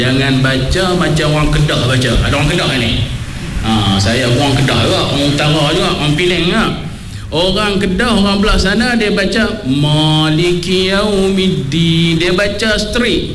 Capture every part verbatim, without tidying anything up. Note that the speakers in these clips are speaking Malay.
Jangan baca macam orang Kedah baca. Ada orang Kedah ni. Ha, saya orang Kedah juga, orang Utara juga, orang Penang juga. Orang Kedah, orang belah sana dia baca Maliki Yaumiddin. Dia baca straight.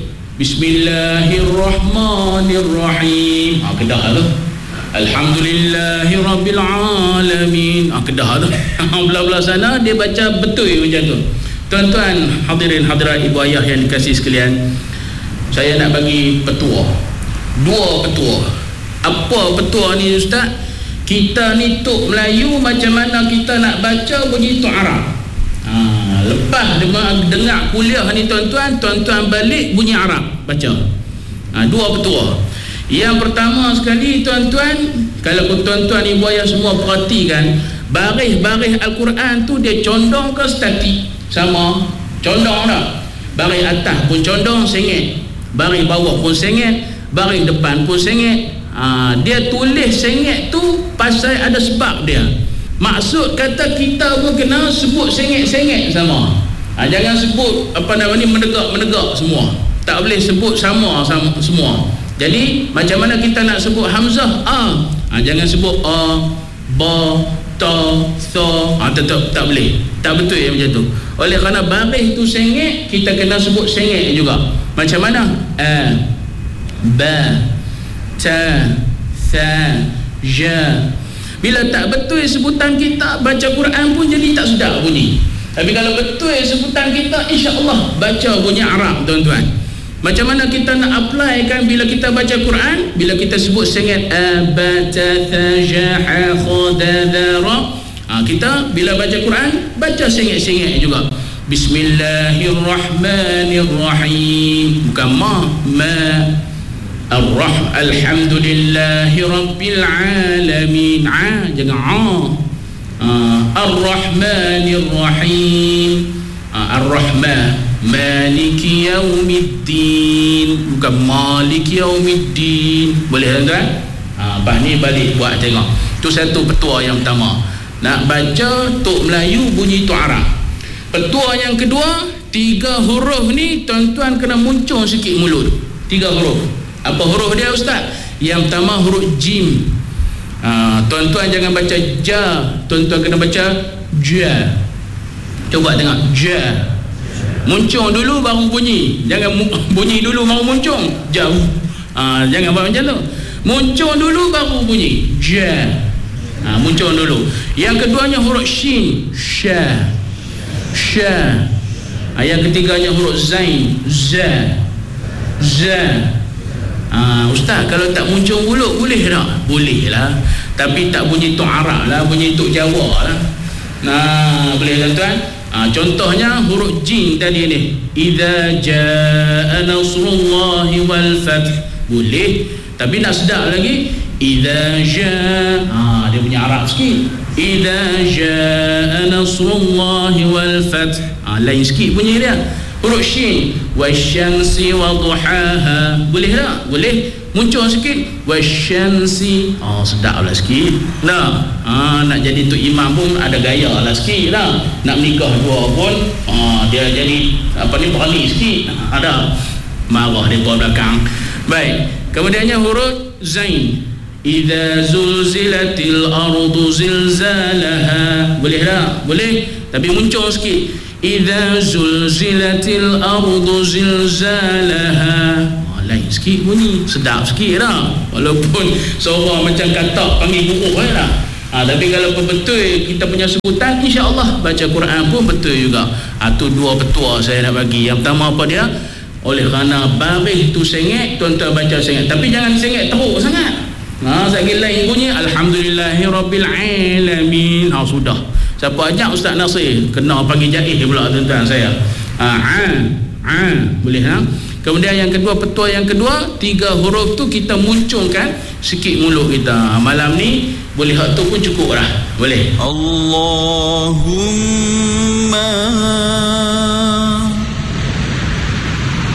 Bismillahirrahmanirrahim. Ha, Kedah tu. Alhamdulillahirabbil alamin. Ha, Kedah tu. Belah-belah sana dia baca betul macam tu. Tuan-tuan hadirin hadirat ibu ayah yang dikasihi sekalian, saya nak bagi petua. Dua petua. Apa petua ni ustaz? Kita ni tok Melayu, macam mana kita nak baca bunyi tok Arab. Ha, lepas dengar kuliah ni tuan-tuan, tuan-tuan balik bunyi Arab baca. Ha, dua petua. Yang pertama sekali tuan-tuan, kalau tuan-tuan ibu ayah semua perhatikan, baris-baris Al-Quran tu dia condong ke statik? Sama. Condong tak? Baris atas pun condong, sengit. Baris bawah pun sengit. Baris depan pun sengit. Ha, dia tulis sengit tu pasal ada sebab dia. Maksud kata kita pun kena sebut sengit-sengit sama. Ha, jangan sebut apa nama ni menegak-menegak semua. Tak boleh sebut sama, sama semua. Jadi macam mana kita nak sebut hamzah a? Ha, jangan sebut a, ba, ta, tha. Ha, tetap tak boleh. Tak betul ya macam tu. Oleh kerana baris tu sengit, kita kena sebut sengit juga. Macam mana? A, ba, ta, tha, ja. Bila tak betul sebutan kita, baca Quran pun jadi tak sedap bunyi. Tapi kalau betul sebutan kita, insya-Allah baca bunyi Arab tuan-tuan. Macam mana kita nak apply kan bila kita baca Quran? Bila kita sebut sengit abata tajaha khadadara, ha, kita bila baca Quran baca sengit-sengit juga. Bismillahirrahmanirrahim. Bukan ma, ma. Ar-Rah, alhamdulillahi rabbil alamin. A, jangan a. Uh, Ar-Rahmanir-Rahim. uh, Ar-Rahman, Maliki Yaumiddin. Bukan Maliki Yaumiddin. Boleh tuan-tuan? Uh, Lepas ni balik buat tengok. Tu satu petua yang pertama. Nak baca tok Melayu bunyi tok Arab. Petua yang kedua, tiga huruf ni tuan-tuan kena muncul sikit mulut. Tiga huruf. Apa huruf dia ustaz? Yang pertama huruf jim. Ha, tuan-tuan jangan baca ja, tuan-tuan kena baca ja. Cuba tengok ja. Muncul dulu baru bunyi. Jangan bunyi dulu baru muncul. Jauh. Ha, jangan buat macam tu. Muncul dulu baru bunyi. Ja. Ha, muncul dulu. Yang keduanya huruf shin. Sha. Sha. Ha, yang ketiganya huruf zain. Za. Za. Ha, ustaz kalau tak muncul mulut boleh tak? Boleh lah. Tapi tak bunyi tok Arab lah, bunyi tok Jawa lah. Nah, boleh tuan-tuan? Ha, contohnya huruf jim tadi ni. Idza jaa nasrullahi wal fath. Boleh. Tapi nak sedap lagi. Idza jaa. Ha, dia punya Arab sikit. Idza jaa nasrullahi wal fath. Ha, lain sikit bunyi dia. Huruf shin, wasyamsi wadhuhaha. Boleh tak? Boleh. Muncul sikit. Wasyamsi. Oh, sedap lah sikit. Nah, ha, nak jadi tok imam pun ada gaya lah sikit lah. Nak menikah dua pun, ha, dia jadi apa ni, berani sikit. Ada. Marah dia buat belakang. Baik. Kemudiannya huruf zain. Idza zulzilatil ardu zilzalaha. Boleh tak? Boleh. Tapi muncul sikit. Idza zulzilatil ardu zilzalaha. Oh, lain sikit bunyi, sedap sikit dah. Walaupun seorang macam katak panggil buruk eh dah. Ha, tapi kalau betul kita punya sebutan, insya-Allah baca Quran pun betul juga. Ha, tu dua petua saya nak bagi. Yang pertama apa dia? Oleh kerana baris tu sengit, tuan-tuan baca sengit. Tapi jangan sengit teruk sangat. Ha, sekali lain bunyi alhamdulillahirabbil alamin. Ha, sudah. Siapa ajak Ustaz Nasir kena panggil jaih pula tuan-tuan saya. Ha, a, a, boleh ha? Kemudian yang kedua, petua yang kedua, tiga huruf tu kita munculkan sikit mulut kita. Malam ni boleh hak tu pun cukup dah. Boleh. Allahumma